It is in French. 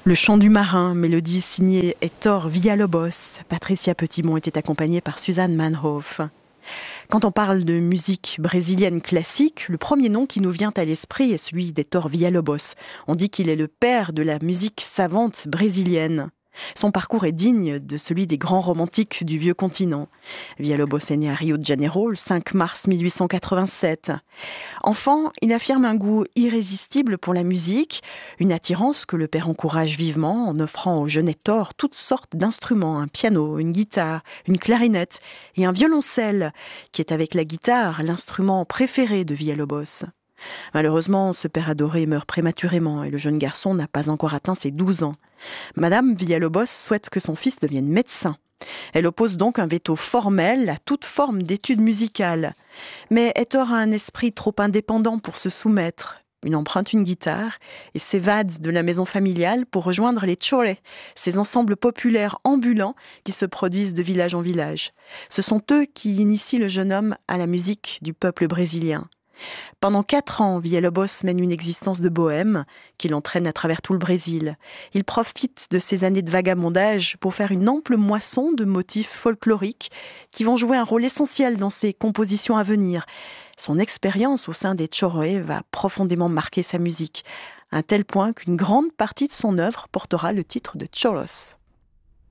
Le chant du marin, mélodie signée Héctor Villalobos. Patricia Petitbon était accompagnée par Suzanne Manhoef. Quand on parle de musique brésilienne classique, le premier nom qui nous vient à l'esprit est celui d'Héctor Villalobos. On dit qu'il est le père de la musique savante brésilienne. Son parcours est digne de celui des grands romantiques du vieux continent. Villalobos est né à Rio de Janeiro le 5 mars 1887. Enfant, il affirme un goût irrésistible pour la musique, une attirance que le père encourage vivement en offrant au jeune Héctor toutes sortes d'instruments, un piano, une guitare, une clarinette et un violoncelle, qui est avec la guitare l'instrument préféré de Villalobos. Malheureusement, ce père adoré meurt prématurément et le jeune garçon n'a pas encore atteint ses 12 ans. Madame Villalobos souhaite que son fils devienne médecin. Elle oppose donc un veto formel à toute forme d'études musicales. Mais Héctor a un esprit trop indépendant pour se soumettre. Il emprunte une guitare et s'évade de la maison familiale pour rejoindre les chorés, ces ensembles populaires ambulants qui se produisent de village en village. Ce sont eux qui initient le jeune homme à la musique du peuple brésilien. Pendant 4 ans, Villalobos mène une existence de bohème qui l'entraîne à travers tout le Brésil. Il profite de ces années de vagabondage pour faire une ample moisson de motifs folkloriques qui vont jouer un rôle essentiel dans ses compositions à venir. Son expérience au sein des chorés va profondément marquer sa musique, à un tel point qu'une grande partie de son œuvre portera le titre de choros.